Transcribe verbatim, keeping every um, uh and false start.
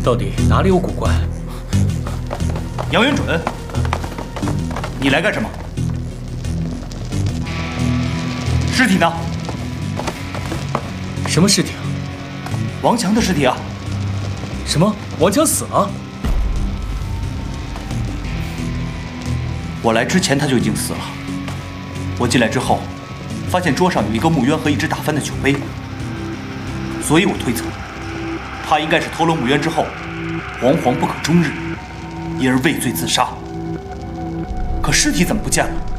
到底哪里有古怪？ 杨元准，你来干什么？尸体呢？ 什么尸体啊？ 王强的尸体啊！ 什么？王强死了？ 我来之前他就已经死了。我进来之后，发现桌上有一个木鸢和一只打翻的酒杯，所以我推测，他应该是偷了木鸢之后，惶惶不可终日，因而畏罪自杀。可尸体怎么不见了？